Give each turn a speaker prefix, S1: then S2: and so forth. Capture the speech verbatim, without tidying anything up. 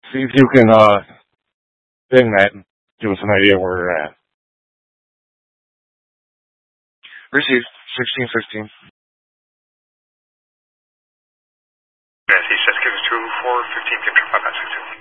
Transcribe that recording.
S1: See if you can uh ping that and give us an idea where we're at. Received. sixteen fifteen.
S2: Nancy, Jessica two four fifteen, control five nine six two.